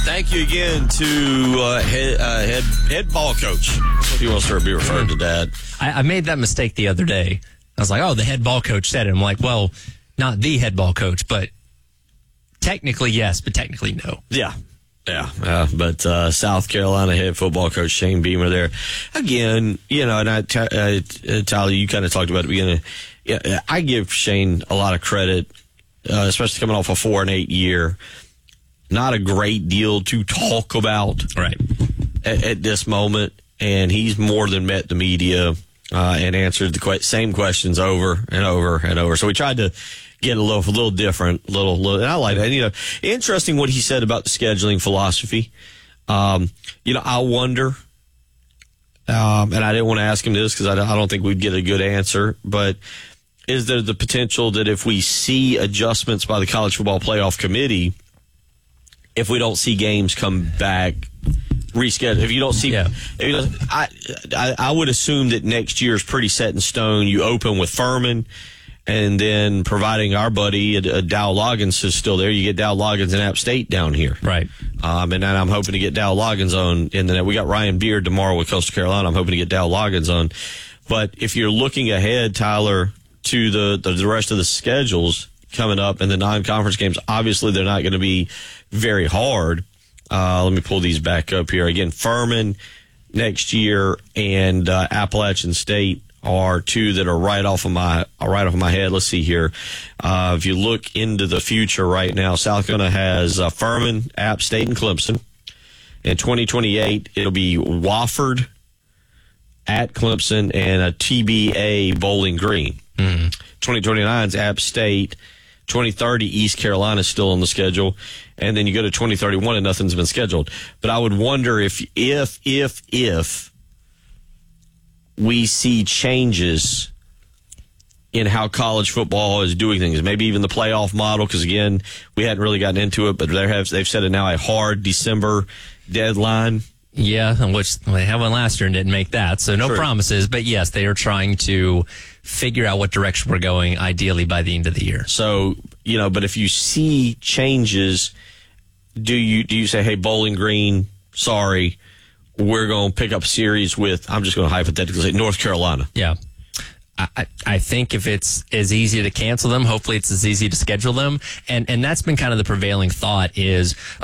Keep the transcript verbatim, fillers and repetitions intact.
Thank you again to uh, head, uh, head head ball coach. If you want to be referred to that. I, I made that mistake the other day. I was like, oh, the head ball coach said it. I'm like, well, not the head ball coach, but technically yes, but technically no. Yeah. Yeah, uh, but uh, South Carolina head football coach Shane Beamer there. Again, you know, and I, uh, Tyler, you kind of talked about it at the beginning. Yeah, I give Shane a lot of credit, uh, especially coming off a four and eight year. Not a great deal to talk about right at, at this moment, and he's more than met the media uh, and answered the que- same questions over and over and over. So we tried to get a little, a little different, little, little, and I like that. You know, interesting what he said about the scheduling philosophy. Um, you know, I wonder, um, and I didn't want to ask him this because I, I don't think we'd get a good answer, but is there the potential that if we see adjustments by the College Football Playoff Committee, if we don't see games come back, reschedule, if you don't see, yeah. if you don't, I, I, I would assume that next year is pretty set in stone. You open with Furman. And then, providing our buddy uh, Dow Loggins is still there, you get Dow Loggins and App State down here. Right. Um, and then I'm hoping to get Dow Loggins on in the net. We got Ryan Beard tomorrow with Coastal Carolina. I'm hoping to get Dow Loggins on. But if you're looking ahead, Tyler, to the, the, the rest of the schedules coming up and the non-conference games, obviously they're not going to be very hard. Uh, let me pull these back up here. Again, Furman next year and uh, Appalachian State are two that are right off of my right off of my head. Let's see here. Uh, if you look into the future right now, South Carolina has uh, Furman, App State, and Clemson. In twenty twenty-eight, it'll be Wofford at Clemson and a T B A Bowling Green. Mm-hmm. twenty twenty-nine is App State. twenty thirty, East Carolina is still on the schedule. And then you go to twenty thirty-one and nothing's been scheduled. But I would wonder if, if, if, if we see changes in how college football is doing things, maybe even the playoff model, because, again, we hadn't really gotten into it, but they have, they've set it now a hard December deadline. Yeah, which well, they had one last year and didn't make that, so no True. promises. But, yes, they are trying to figure out what direction we're going, ideally, by the end of the year. So, you know, but if you see changes, do you do you say, hey, Bowling Green, sorry, we're going to pick up a series with, I'm just going to hypothetically say, North Carolina. Yeah. I, I think if it's as easy to cancel them, hopefully it's as easy to schedule them. And, and that's been kind of the prevailing thought is,